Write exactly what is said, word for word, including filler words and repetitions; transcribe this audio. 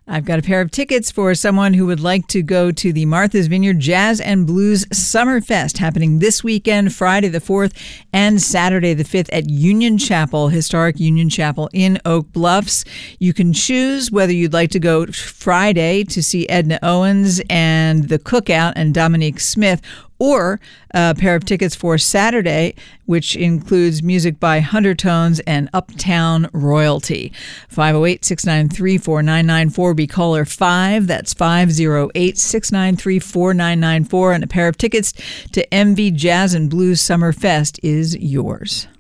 I've got a pair of tickets for someone who would like to go to the Martha's Vineyard Jazz and Blues Summer Fest happening this weekend, Friday the fourth and Saturday the fifth at Union Chapel, historic Union Chapel in Oak Bluffs. You can choose whether you'd like to go Friday to see Edna Owens and The Cookout and Dominique Smith, or a pair of tickets for Saturday, which includes music by Hunter Tones and Uptown Royalty. five oh eight, six nine three, four nine nine four, be caller five. That's five oh eight, six nine three, four nine nine four. And a pair of tickets to M V Jazz and Blues Summer Fest is yours.